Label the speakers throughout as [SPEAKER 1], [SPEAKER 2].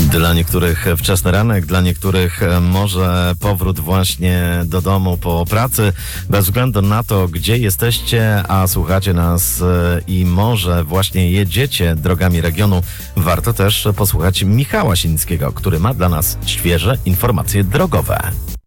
[SPEAKER 1] Dla niektórych wczesny ranek, dla niektórych może powrót właśnie do domu po pracy. Bez względu na to, gdzie jesteście, a słuchacie nas i może właśnie jedziecie drogami regionu, warto też posłuchać Michała Sinickiego, który ma dla nas świeże informacje drogowe.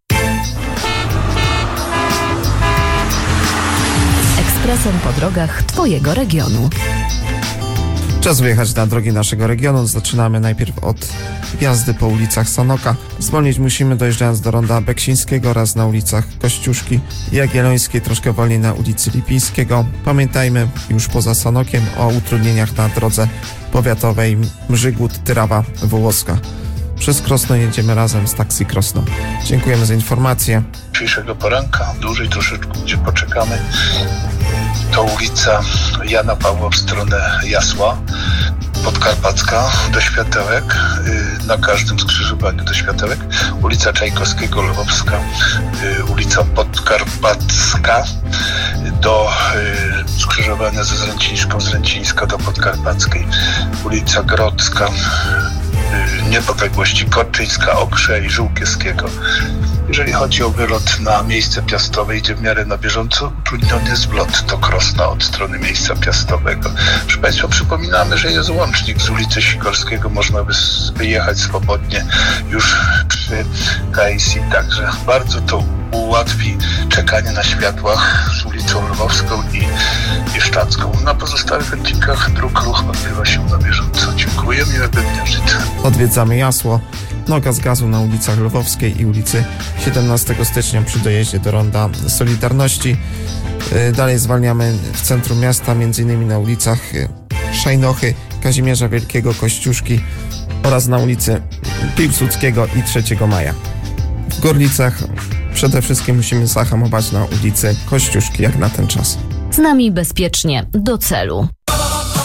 [SPEAKER 2] Ekspresem po drogach Twojego regionu.
[SPEAKER 3] Czas wyjechać na drogi naszego regionu. Zaczynamy najpierw od jazdy po ulicach Sanoka. Zwolnić musimy dojeżdżając do ronda Beksińskiego oraz na ulicach Kościuszki i Jagiellońskiej, troszkę wolniej na ulicy Lipińskiego. Pamiętajmy już poza Sanokiem o utrudnieniach na drodze powiatowej Mrzygłód-Tyrawa-Wołoska. Przez Krosno jedziemy razem z Taxi Krosno. Dziękujemy za informację.
[SPEAKER 4] Dzisiejszego poranka, dłużej troszeczkę, gdzie poczekamy, to ulica Jana Pawła w stronę Jasła, Podkarpacka do Światełek, na każdym skrzyżowaniu do Światełek, ulica Czajkowskiego, Lwowska, ulica Podkarpacka do skrzyżowania ze Zręcińską, Zręcińska do Podkarpackiej, ulica Grodzka, niepodległości Korczyńska, Okrze i Żółkiewskiego. Jeżeli chodzi o wylot na miejsce piastowe, idzie w miarę na bieżąco. Utrudniony jest wlot do Krosna od strony miejsca piastowego. Proszę Państwa, przypominamy, że jest łącznik z ulicy Sikorskiego. Można wyjechać swobodnie już przy KSI. Także bardzo to ułatwi czekanie na światłach z ulicą Lwowską i Szczacką. Na pozostałych odcinkach dróg ruch odbywa się na bieżąco. Dziękuję, miłego dnia życzę.
[SPEAKER 3] Odwiedzamy Jasło. Noga z gazu na ulicach Lwowskiej i ulicy 17 stycznia przy dojeździe do ronda Solidarności. Dalej zwalniamy w centrum miasta, m.in. na ulicach Szajnochy, Kazimierza Wielkiego, Kościuszki oraz na ulicy Piłsudskiego i 3 Maja. W Gorlicach przede wszystkim musimy zahamować na ulicy Kościuszki jak na ten czas.
[SPEAKER 2] Z nami bezpiecznie do celu.